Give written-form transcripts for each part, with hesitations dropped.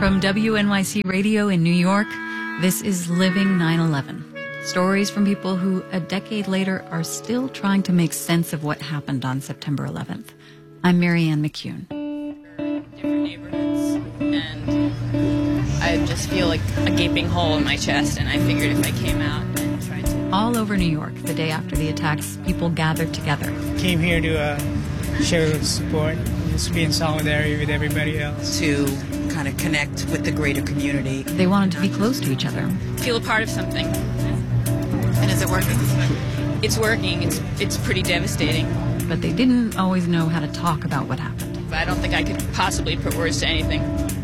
From WNYC Radio in New York, this is Living 9/11. Stories from people who, a decade later, are still trying to make sense of what happened on September 11th. I'm Marianne McCune. Different neighborhoods, and I just feel like a gaping hole in my chest, and I figured if I came out and tried to... All over New York, the day after the attacks, people gathered together. Came here to show support, just be in solidarity with everybody else. To kind of connect with the greater community. They wanted to be close to each other. Feel a part of something. And is it working? It's working. It's pretty devastating. But they didn't always know how to talk about what happened. But I don't think I could possibly put words to anything.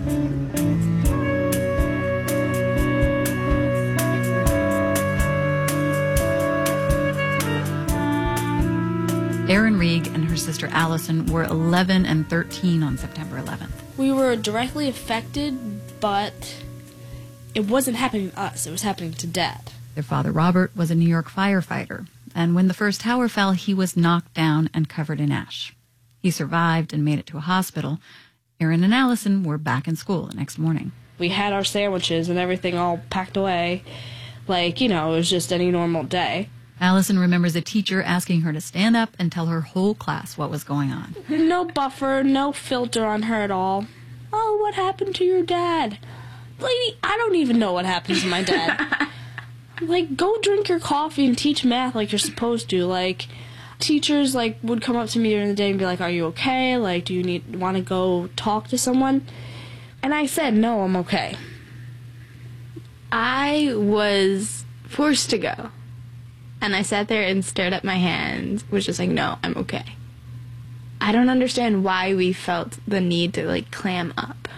Erin Reig and her sister Allison were 11 and 13 on September 11th. We were directly affected, but it wasn't happening to us. It was happening to Dad. Their father, Robert, was a New York firefighter, and when the first tower fell, he was knocked down and covered in ash. He survived and made it to a hospital. Erin and Allison were back in school the next morning. We had our sandwiches and everything all packed away. Like, it was just any normal day. Allison remembers a teacher asking her to stand up and tell her whole class what was going on. No buffer, no filter on her at all. Oh, what happened to your dad? Lady, I don't even know what happened to my dad. Go drink your coffee and teach math like you're supposed to. Teachers, would come up to me during the day and be like, are you okay? Do you want to go talk to someone? And I said, no, I'm okay. I was forced to go. And I sat there and stared at my hands, was just like, no, I'm okay. I don't understand why we felt the need to, clam up.